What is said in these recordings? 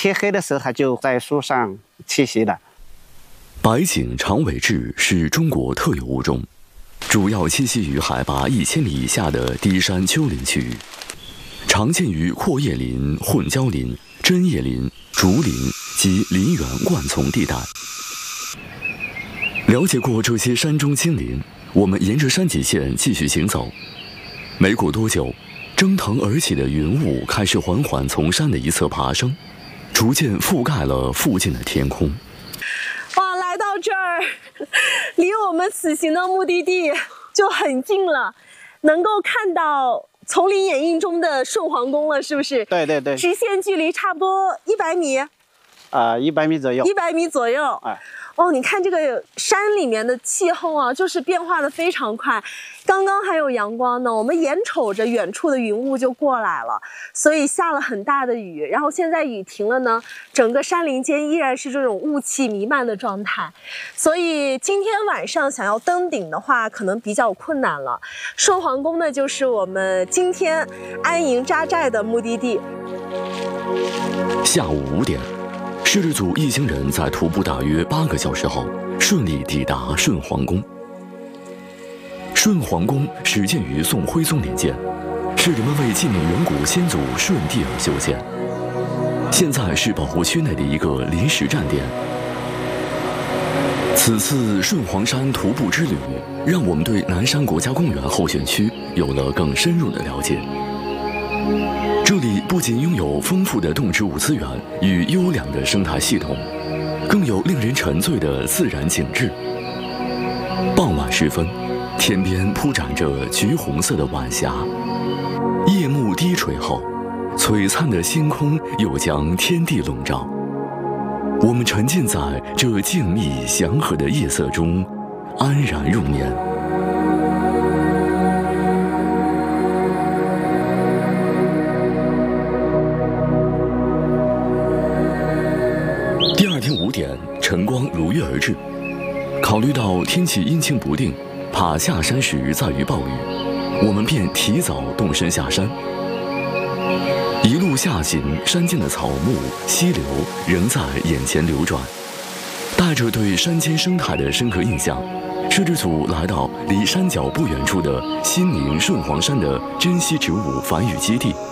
天黑的时候它就在树上栖息了。 白颈长尾雉是中国特有物种，主要栖息于海拔1000米以下的低山丘陵区域，常见于阔叶林、混交林、针叶林、竹林及林园灌丛地带。了解过这些山中精灵，我们沿着山脊线继续行走。没过多久，蒸腾而起的云雾开始缓缓从山的一侧爬升，逐渐覆盖了附近的天空。 哇，来到这儿，离我们此行的目的地就很近了，能够看到丛林掩映中的顺皇宫了，是不是？ 对对对， 直线距离差不多100米。 100米左右。 100米左右。 哎。 哦，你看这个山里面的气候啊，就是变化的非常快。刚刚还有阳光呢，我们眼瞅着远处的云雾就过来了，所以下了很大的雨。然后现在雨停了呢，整个山林间依然是这种雾气弥漫的状态。所以今天晚上想要登顶的话，可能比较困难了。顺皇宫呢，就是我们今天安营扎寨的目的地。 下午5点。摄制组一行人在徒步大约8个小时后，顺利抵达顺皇宫。顺皇宫始建于宋徽宗年间，是人们为纪念远古先祖舜帝而修建。现在是保护区内的一个临时站点。此次顺皇山徒步之旅，让我们对南山国家公园候选区有了更深入的了解。这里不仅拥有丰富的动植物资源与优良的生态系统，更有令人沉醉的自然景致。傍晚时分，天边铺展着橘红色的晚霞，夜幕低垂后，璀璨的星空又将天地笼罩。我们沉浸在这静谧祥和的夜色中，安然入眠。第二天5点，晨光如约而至。考虑到天气阴晴不定，怕下山时再遇暴雨，我们便提早动身下山。一路下行，山间的草木、溪流仍在眼前流转。带着对山间生态的深刻印象，摄制组来到离山脚不远处的西宁顺皇山的珍稀植物繁育基地。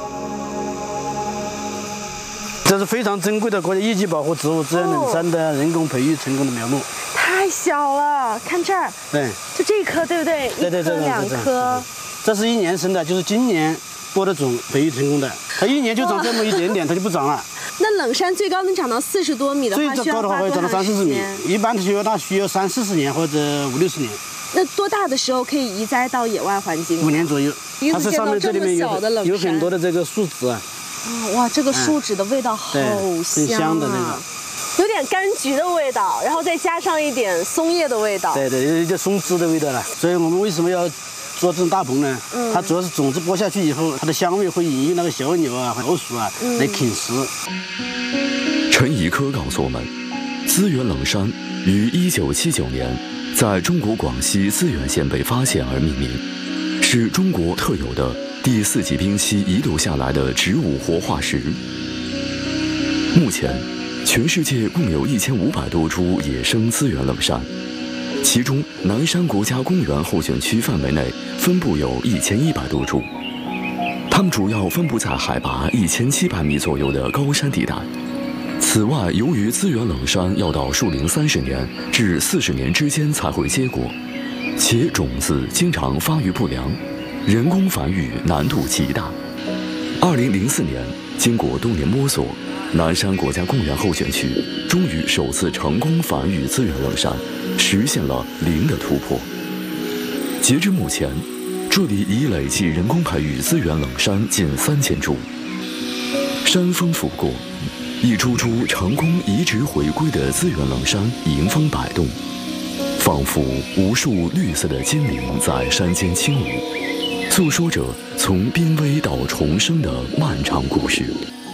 这是非常珍贵的国家一级保护植物自然冷杉的人工培育成功的苗木。 太小了，看这儿。对，就这一颗，对不对？ 对， 一颗2颗。 这是1年生的，就是今年播的种培育成功的。它1年就长这么一点点，它就不长了。 那冷杉最高能长到40多米的话， 最高的话会长到30-40米，一般的需要30-40年或者50-60年。 那多大的时候可以移栽到野外环境 ？5年左右。它是上面这里面有很多的这个树脂啊。 哇，这个树脂的味道好香啊， 很香的那种， 有点柑橘的味道，然后再加上一点松叶的味道。 对，有点松枝的味道了。所以我们为什么要做这种大棚呢？它主要是种子播下去以后，它的香味会引诱那个小鸟啊、老鼠啊来啃食。 陈怡科告诉我们，资源冷杉于1979年在中国广西资源县被发现而命名，是中国特有的第4纪冰期遗留下来的植物活化石。目前，全世界共有1500多株野生资源冷杉，其中南山国家公园候选区范围内分布有1100多株。它们主要分布在海拔1700米左右的高山地带。此外，由于资源冷杉要到树龄30年至40年之间才会结果，且种子经常发育不良，人工繁育难度极大。2004年，经过多年摸索，南山国家公园候选区终于首次成功繁育资源冷杉，实现了0的突破。截至目前，这里已累计人工培育资源冷杉近3000株。山峰拂过，一株株成功移植回归的资源冷杉迎风摆动，仿佛无数绿色的精灵在山间轻舞，诉说着从濒危到重生的漫长故事。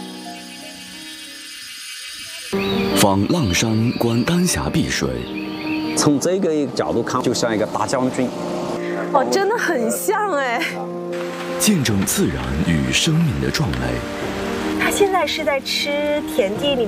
访浪山观丹霞碧水， 从这个角度看，就像一个大将军。 哦，真的很像哎！ 见证自然与生命的壮美。 它现在是在吃田地里